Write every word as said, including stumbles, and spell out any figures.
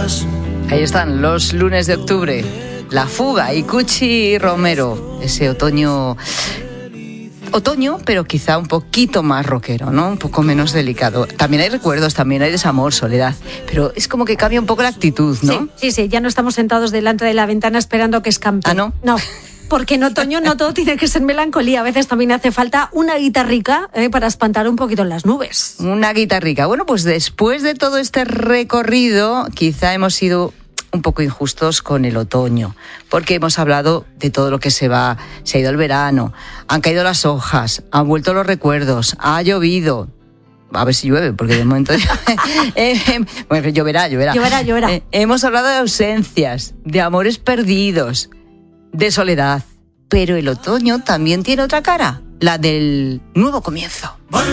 atrás. Ahí están los lunes de octubre, La Fuga y Cuchi Romero, ese otoño... Otoño, pero quizá un poquito más rockero, ¿no? Un poco menos delicado. También hay recuerdos, también hay desamor, soledad, pero es como que cambia un poco la actitud, ¿no? Sí, sí, sí, ya no estamos sentados delante de la ventana esperando que escampe. ¿Ah, no? No. Porque en otoño no todo tiene que ser melancolía, a veces también hace falta una guitarrica eh, para espantar un poquito las nubes. Una guitarrica. Bueno, pues después de todo este recorrido, quizá hemos sido un poco injustos con el otoño, porque hemos hablado de todo lo que se va, se ha ido el verano, han caído las hojas, han vuelto los recuerdos, ha llovido. A ver si llueve, porque de momento... eh, bueno, lloverá, lloverá. Lloverá, lloverá. Eh, hemos hablado de ausencias, de amores perdidos, de soledad, pero el otoño también tiene otra cara, la del nuevo comienzo.